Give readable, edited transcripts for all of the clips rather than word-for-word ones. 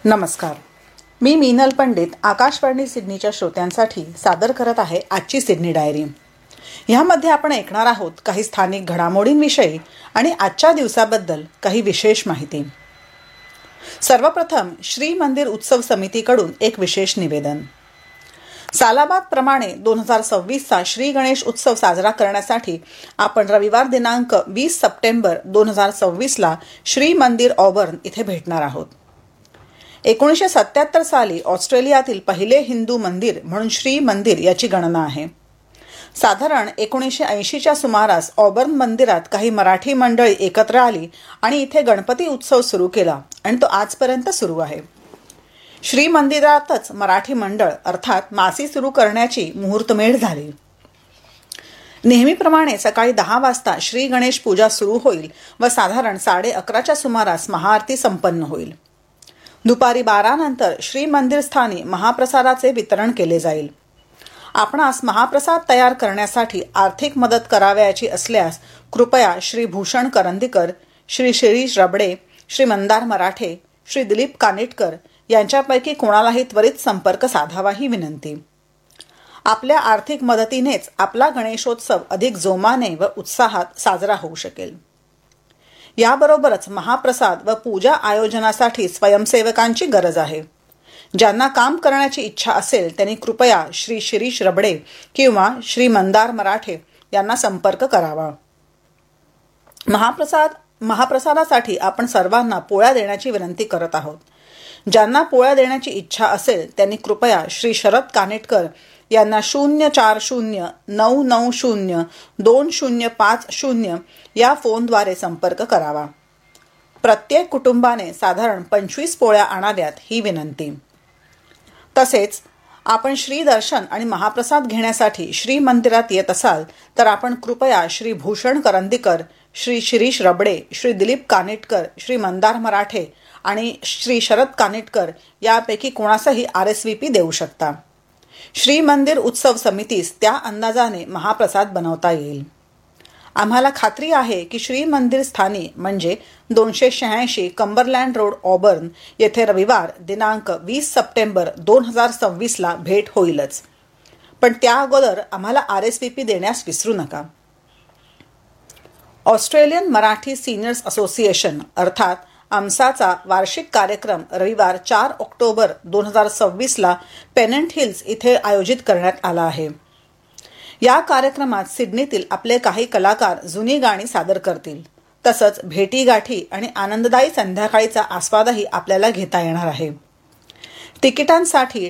नमस्कार. मी मीनल पंडित आकाशवाणी सिडनीच्या श्रोत्यांसाठी सादर करत आहे आजची सिडनी डायरी. ह्यामध्ये आपण ऐकणार आहोत काही स्थानिक घडामोडींविषयी आणि आजच्या दिवसाबद्दल काही विशेष माहिती. सर्वप्रथम श्री मंदिर उत्सव समितीकडून एक विशेष निवेदन. सालाबाद प्रमाणे 2026चा श्री गणेश उत्सव साजरा करण्यासाठी आपण रविवार दिनांक 20 सप्टेंबर 2026ला श्री मंदिर ऑबर्न इथे भेटणार आहोत. 1977 साली ऑस्ट्रेलियातील पहिले हिंदू मंदिर म्हणून श्री मंदिर याची गणना आहे. साधारण 1980च्या सुमारास ऑबर्न मंदिरात काही मराठी मंडळी एकत्र आली आणि इथे गणपती उत्सव सुरू केला आणि तो आजपर्यंत सुरू आहे. श्री मंदिरातच मराठी मंडळ अर्थात मासी सुरू करण्याची मुहूर्तमेढ झाली. नेहमीप्रमाणे सकाळी 10 वाजता श्री गणेश पूजा सुरू होईल व साधारण 11:30च्या सुमारास महाआरती संपन्न होईल. दुपारी 12 नंतर श्री मंदिर स्थानी महाप्रसादाचे वितरण केले जाईल. आपणास महाप्रसाद तयार करण्यासाठी आर्थिक मदत करावयाची असल्यास कृपया श्री भूषण करंदीकर, श्री शिरीष रबडे, श्री मंदार मराठे, श्री दिलीप कानिटकर यांच्यापैकी कोणालाही त्वरित संपर्क साधावा ही विनंती. आपल्या आर्थिक मदतीनेच आपला गणेशोत्सव अधिक जोमाने व उत्साहात साजरा होऊ शकेल. याबरोबरच महाप्रसाद व पूजा आयोजनासाठी स्वयंसेवकांची गरज आहे. ज्यांना काम करण्याची इच्छा असेल त्यांनी कृपया श्री शिरीष रबडे किंवा श्री मंदार मराठे यांना संपर्क करावा. महाप्रसादासाठी आपण सर्वांना पोळ्या देण्याची विनंती करत आहोत. ज्यांना पोळ्या देण्याची इच्छा असेल त्यांनी कृपया श्री शरद कानिटकर यांना 040990205 या फोनद्वारे संपर्क करावा. प्रत्येक कुटुंबाने साधारण 25 पोळ्या आणाव्यात ही विनंती. तसेच आपण श्री दर्शन आणि महाप्रसाद घेण्यासाठी श्री मंदिरात येत असाल तर आपण कृपया श्री भूषण करंदीकर, श्री शिरीष रबडे, श्री दिलीप कानिटकर, श्री मंदार मराठे आणि श्री शरद कानिटकर यापैकी कोणासही RSVP देऊ शकता. श्री मंदिर उत्सव समितीस त्या अंदाजाने महाप्रसाद बनवता येईल. आम्हाला खात्री आहे की श्री मंदिर स्थानी म्हणजे 286 कंबरलँड रोड ऑबर्न येथे रविवार दिनांक 20 सप्टेंबर 2026ला भेट होईलच. पण त्या अगोदर आम्हाला RSVP देण्यास विसरू नका. ऑस्ट्रेलियन मराठी सिनियर्स असोसिएशन अर्थात आमसाचा वार्षिक कार्यक्रम रविवार 4 ऑक्टोबर 2026ला पेनंट हिल्स इथे आयोजित करण्यात आला आहे. या कार्यक्रमात सिडनीतील आपले काही कलाकार जुनी गाणी सादर करतील. तसंच भेटीगाठी आणि आनंददायी संध्याकाळीचा आस्वादही आपल्याला घेता येणार आहे. तिकिटांसाठी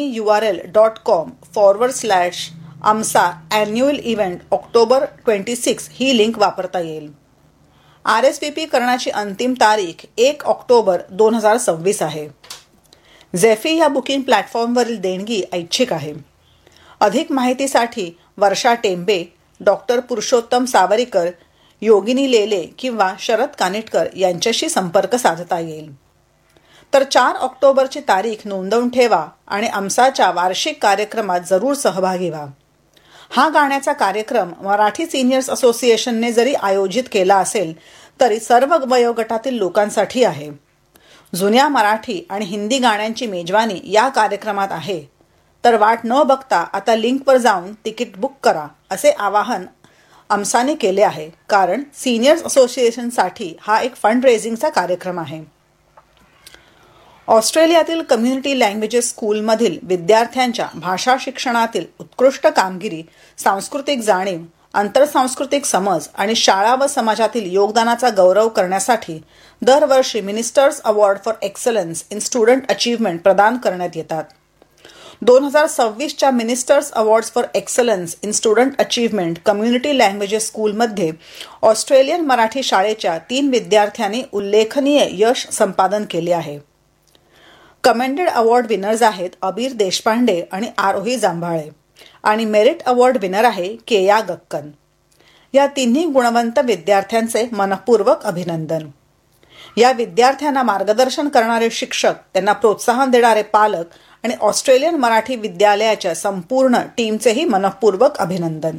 tinyurl.com/AMSA Annual Event October 26 ही लिंक वापरता येईल. RSVP करण्याची अंतिम तारीख 1 ऑक्टोबर 2026 आहे. झेफी या बुकिंग प्लॅटफॉर्मवरील देणगी ऐच्छिक आहे. अधिक माहितीसाठी वर्षा टेंबे, डॉक्टर पुरुषोत्तम सावरीकर, योगिनी लेले किंवा शरद कानिटकर यांच्याशी संपर्क साधता येईल. तर 4 ऑक्टोबरची तारीख नोंदवून ठेवा आणि आमसाच्या वार्षिक कार्यक्रमात जरूर सहभागी व्हा. हा गाण्याचा कार्यक्रम मराठी सिनियर्स असोसिएशनने जरी आयोजित केला असेल तरी सर्व वयोगटातील लोकांसाठी आहे. जुन्या मराठी आणि हिंदी गाण्यांची मेजवानी या कार्यक्रमात आहे. तर वाट न बघता आता लिंकवर जाऊन तिकीट बुक करा असे आवाहन आमसाने केले आहे. कारण सिनियर्स असोसिएशनसाठी हा एक फंड रेझिंगचा कार्यक्रम आहे. ऑस्ट्रेलियातील कम्युनिटी लँग्वेजेस स्कूलमधील विद्यार्थ्यांच्या भाषा शिक्षणातील उत्कृष्ट कामगिरी, सांस्कृतिक जाणीव, आंतरसांस्कृतिक समज आणि शाळा व समाजातील योगदानाचा गौरव करण्यासाठी दरवर्षी ministers award for excellence in student achievement प्रदान करण्यात येतात. 2026च्या ministers awards for excellence in student achievement community languages स्कूलमध्ये ऑस्ट्रेलियन मराठी शाळेच्या 3 विद्यार्थ्यांनी उल्लेखनीय यश संपादन केले आहे. कमेंडेड अवॉर्ड विनर्स आहेत अबीर देशपांडे आणि आरोही जांभाळे आणि मेरिट अवॉर्ड विनर आहे केया गक्कन. या तिन्ही गुणवंत विद्यार्थ्यांचे मनपूर्वक अभिनंदन. या विद्यार्थ्यांना मार्गदर्शन करणारे शिक्षक, त्यांना प्रोत्साहन देणारे पालक आणि ऑस्ट्रेलियन मराठी विद्यालयाच्या संपूर्ण टीमचेही मनपूर्वक अभिनंदन.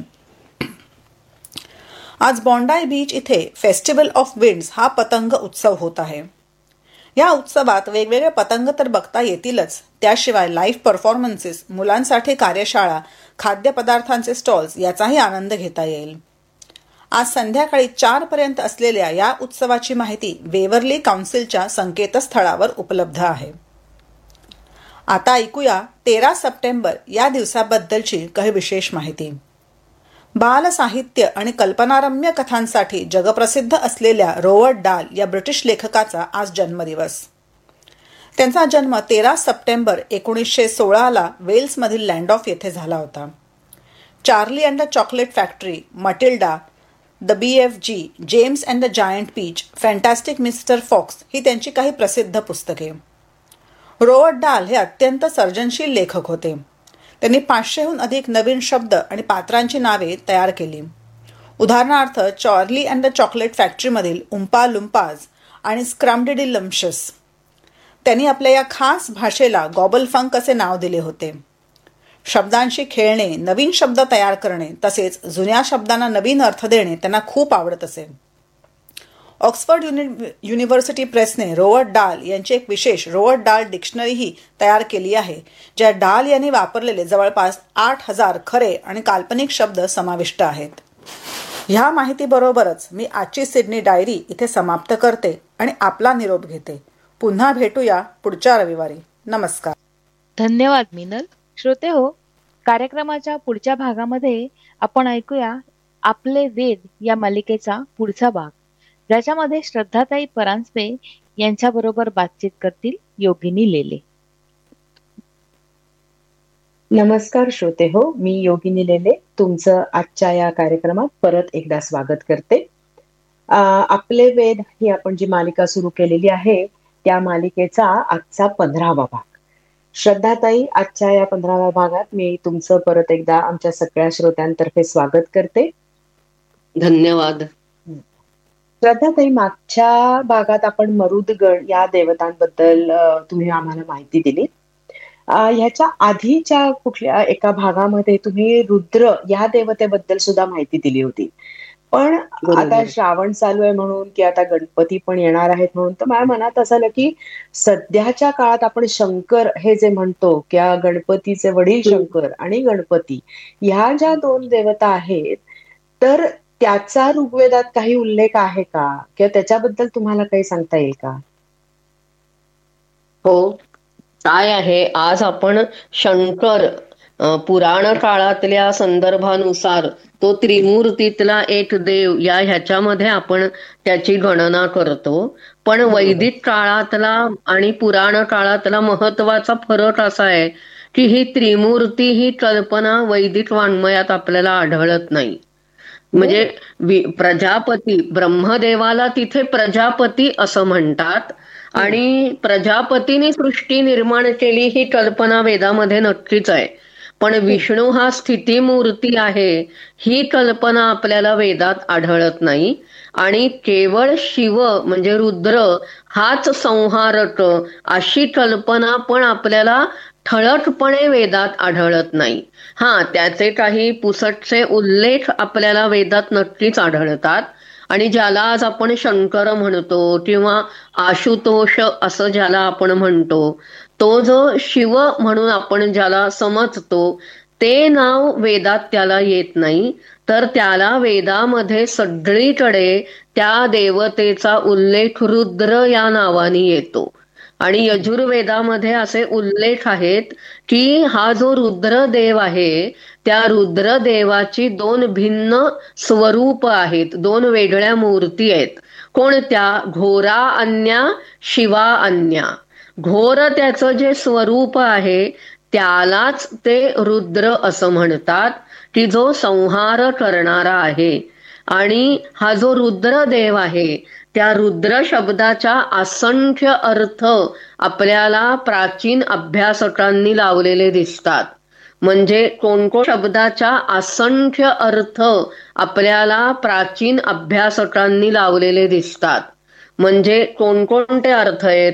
आज बॉन्डाई बीच इथे फेस्टिवल ऑफ विंड्स हा पतंग उत्सव होत आहे. या उत्सवात वेगवेगळे पतंग तर बघता येतीलच, त्याशिवाय लाईव्ह परफॉर्मन्सेस, मुलांसाठी कार्यशाळा, खाद्यपदार्थांचे स्टॉल्स याचाही आनंद घेता येईल. आज संध्याकाळी 4 पर्यंत असलेल्या या उत्सवाची माहिती वेव्हरली काउन्सिलच्या संकेतस्थळावर उपलब्ध आहे. आता ऐकूया 13 सप्टेंबर या दिवसाबद्दलची काही विशेष माहिती. बाल साहित्य आणि कल्पनारम्य कथांसाठी जगप्रसिद्ध असलेल्या रोवर्ड डाल या ब्रिटिश लेखकाचा आज जन्मदिवस. त्यांचा जन्म 13 सप्टेंबर 1916 वेल्समधील लँडॉफ येथे झाला होता. Charlie and the chocolate factory, Matilda, the BFG, gems and the giant peach, fantastic mister fox ही त्यांची काही प्रसिद्ध पुस्तके. रोवर्ड डाल हे अत्यंत सर्जनशील लेखक होते. त्यांनी 500हून अधिक नवीन शब्द आणि पात्रांची नावे तयार केली. उदाहरणार्थ चार्ली अँड द चॉकलेट फॅक्टरीमधील उम्पा लुम्पाज आणि स्क्रॅम्डिडिलम्पशस. त्यांनी आपल्या या खास भाषेला गॉबल फंक असे नाव दिले होते. शब्दांशी खेळणे, नवीन शब्द तयार करणे तसेच जुन्या शब्दांना नवीन अर्थ देणे त्यांना खूप आवडत असे. ऑक्सफर्ड युनिव्हर्सिटी प्रेसने रोवर्ड डाल यांची एक विशेष रोवर्ड डाल डिक्शनरीही तयार केली आहे, ज्या डाल यांनी वापरलेले जवळपास 8000 खरे आणि काल्पनिक शब्द समाविष्ट आहेत. ह्या माहितीबरोबरच मी आजची सिडनी डायरी इथे समाप्त करते आणि आपला निरोप घेते. पुन्हा भेटूया पुढच्या रविवारी. नमस्कार. धन्यवाद मिनल. श्रोते हो, कार्यक्रमाच्या पुढच्या भागामध्ये आपण ऐकूया आपले वेद या मालिकेचा पुढचा भाग, ज्याच्यामध्ये श्रद्धाताई परांजपे यांच्याबरोबर बातचीत करतील योगिनी लेले. नमस्कार श्रोते हो, मी योगिनी लेले तुमचं आजच्या या कार्यक्रमात परत एकदा स्वागत करते. आपले वेद ही आपण जी मालिका सुरू केलेली आहे त्या मालिकेचा आजचा 15वा भाग. श्रद्धाताई, आजच्या या 15व्या भागात मी तुमचं परत एकदा आमच्या सगळ्या श्रोत्यांतर्फे स्वागत करते. धन्यवाद. श्रद्धाताई, मागच्या भागात आपण मरुदगण या देवतांबद्दल तुम्ही आम्हाला माहिती दिली. ह्याच्या आधीच्या कुठल्या एका भागामध्ये तुम्ही रुद्र या देवतेबद्दल सुद्धा माहिती दिली होती. पण आता श्रावण चालू आहे म्हणून, की आता गणपती पण येणार आहेत म्हणून, तर माझ्या मनात असं आलं की सध्याच्या काळात आपण शंकर हे जे म्हणतो, किंवा गणपतीचे वडील शंकर आणि गणपती ह्या ज्या 2 देवता आहेत, तर त्याचा ऋग्वेदात काही उल्लेख आहे का, किंवा त्याच्याबद्दल तुम्हाला काही सांगता येईल का? हो, काय आहे, आज आपण शंकर पुराण काळातल्या संदर्भानुसार तो त्रिमूर्तीतला एक देव या ह्याच्यामध्ये आपण त्याची गणना करतो. पण वैदिक काळातला आणि पुराण काळातला महत्वाचा फरक असा आहे की ही त्रिमूर्ती ही कल्पना वैदिक वाङ्मयात आपल्याला आढळत नाही. म्हणजे प्रजापती, ब्रह्मदेवाला तिथे प्रजापती असं म्हणतात आणि प्रजापतीने सृष्टी निर्माण केली ही कल्पना वेदामध्ये नक्कीच आहे. पण विष्णू हा स्थितीमूर्ती आहे ही कल्पना आपल्याला वेदात आढळत नाही. आणि केवळ शिव म्हणजे रुद्र हाच संहारक अशी कल्पना पण आपल्याला ठळकपणे वेदात आढळत नाही. त्याचे काही पुसटचे उल्लेख आपल्याला वेदात नक्कीच आढळतात. आणि ज्याला आज आपण शंकर म्हणतो किंवा आशुतोष असं ज्याला आपण म्हणतो, तो जो शिव म्हणून आपण ज्याला समजतो ते नाव वेदात त्याला येत नाही. तर त्याला वेदामध्ये सगळीकडे त्या देवतेचा उल्लेख रुद्र या नावाने येतो. आणि यजुर्वेदामध्ये असे उल्लेख आहेत की हा जो रुद्रदेव आहे त्या रुद्रदेवाची 2 भिन्न स्वरूप आहेत, 2 वेगळ्या मूर्ती आहेत. कोणत्या? घोरा अन्या, शिवा अन्या. घोर त्याचं जे स्वरूप आहे त्यालाच ते रुद्र असं म्हणतात, की जो संहार करणारा आहे. आणि हा जो रुद्रदेव आहे त्या रुद्र शब्दाच्या असंख्य अर्थ आपल्याला प्राचीन अभ्यासकांनी लावलेले दिसतात. म्हणजे कोणकोण शब्दाच्या असंख्य अर्थ आपल्याला प्राचीन अभ्यासकांनी लावलेले दिसतात. म्हणजे कोणकोणते अर्थ आहेत?